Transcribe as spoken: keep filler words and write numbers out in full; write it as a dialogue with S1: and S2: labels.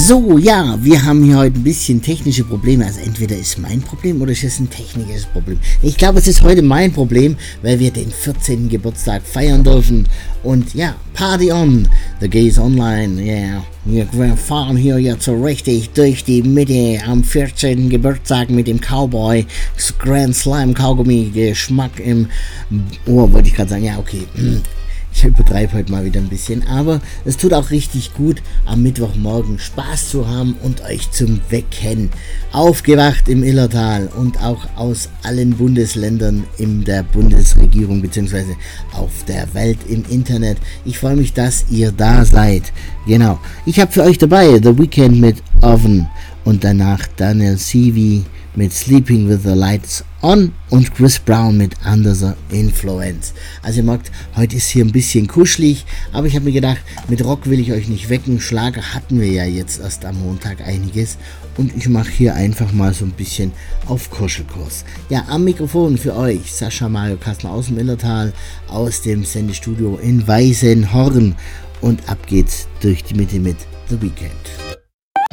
S1: So, ja, wir haben hier heute ein bisschen technische Probleme. Also entweder ist mein Problem oder ist es ein technisches Problem. Ich glaube, es ist heute mein Problem, weil wir den vierzehnten Geburtstag feiern dürfen. Und ja, Party on, the gays online, yeah. Wir fahren hier jetzt so richtig durch die Mitte am vierzehnten Geburtstag mit dem Cowboy. Grand Slime Kaugummi Geschmack im Ohr, wollte ich gerade sagen. Ja, okay. Ich übertreibe heute mal wieder ein bisschen, aber es tut auch richtig gut, am Mittwochmorgen Spaß zu haben und euch zum Wecken. Aufgewacht im Illertal und auch aus allen Bundesländern in der Bundesregierung bzw. auf der Welt im Internet. Ich freue mich, dass ihr da seid. Genau. Ich habe für euch dabei The Weeknd mit Oven und danach Daniel Seavey mit Sleeping with the Lights On und Chris Brown mit Under the Influence. Also ihr merkt, heute ist hier ein bisschen kuschelig, aber ich habe mir gedacht, mit Rock will ich euch nicht wecken. Schlager hatten wir ja jetzt erst am Montag einiges und ich mache hier einfach mal so ein bisschen auf Kuschelkurs. Ja, am Mikrofon für euch Sascha Mario Kassler aus dem Illertal, aus dem Sendestudio in Weißenhorn und ab geht's durch die Mitte mit The Weeknd.